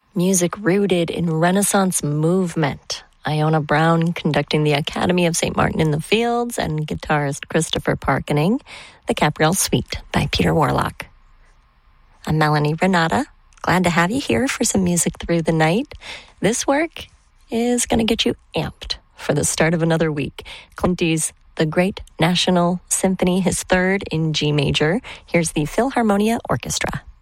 Music rooted in Renaissance movement. Iona Brown conducting the Academy of St. Martin in the Fields, and guitarist Christopher Parkening, the Capriole Suite by Peter Warlock. I'm Melanie Renata. Glad to have you here for some music through the night. This work is going to get you amped for the start of another week. Clinty's The Great National Symphony, his third in G major. Here's the Philharmonia Orchestra.